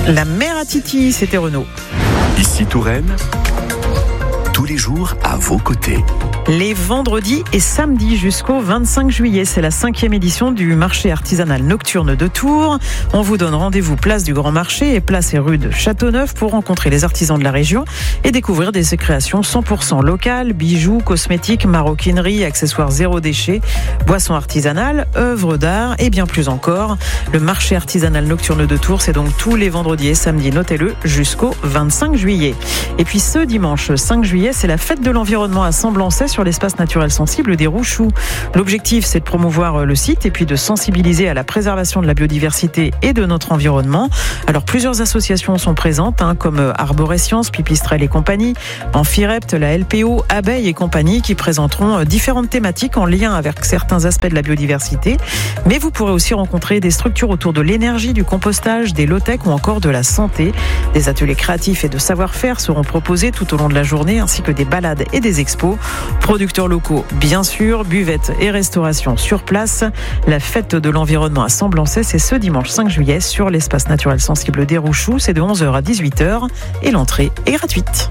La mère à Titi, c'était Renaud. Ici Touraine, tous les jours à vos côtés. Les vendredis et samedis jusqu'au 25 juillet, c'est la 5e édition du marché artisanal nocturne de Tours. On vous donne rendez-vous place du Grand Marché et place et rue de Châteauneuf pour rencontrer les artisans de la région et découvrir des créations 100% locales, bijoux, cosmétiques, maroquinerie, accessoires zéro déchet, boissons artisanales, œuvres d'art et bien plus encore. Le marché artisanal nocturne de Tours, c'est donc tous les vendredis et samedis, notez-le, jusqu'au 25 juillet. Et puis ce dimanche 5 juillet, c'est la fête de l'environnement à Semblançay sur l'espace naturel sensible des Rouchoux. L'objectif, c'est de promouvoir le site et puis de sensibiliser à la préservation de la biodiversité et de notre environnement. Alors, plusieurs associations sont présentes, comme Arborescience, Pipistrel et compagnie, Amphirept, la LPO, Abeilles et compagnie, qui présenteront différentes thématiques en lien avec certains aspects de la biodiversité. Mais vous pourrez aussi rencontrer des structures autour de l'énergie, du compostage, des low-tech ou encore de la santé. Des ateliers créatifs et de savoir-faire seront proposés tout au long de la journée, ainsi que des balades et des expos. Producteurs locaux, bien sûr, buvettes et restauration sur place. La fête de l'environnement à Semblançay, c'est ce dimanche 5 juillet sur l'espace naturel sensible des Rouchoux. C'est de 11h à 18h et l'entrée est gratuite.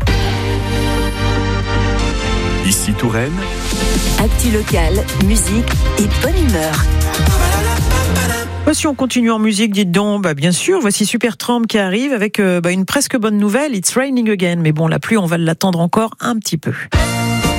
Ici Touraine, actu locale, musique et bonne humeur. Si on continue en musique, dites donc, bien sûr, voici Supertramp qui arrive avec une presque bonne nouvelle, It's Raining Again. Mais bon, la pluie, on va l'attendre encore un petit peu.